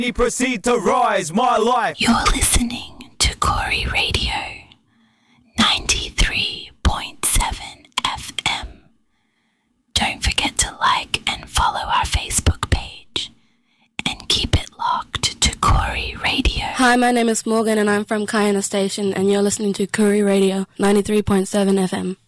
He proceed to rise my life. You're listening to Corey Radio 93.7 FM. Don't forget to like and follow our Facebook page and keep it locked to Corey Radio. Hi, my name is Morgan and I'm from Kayana Station and you're listening to Corey Radio 93.7 FM.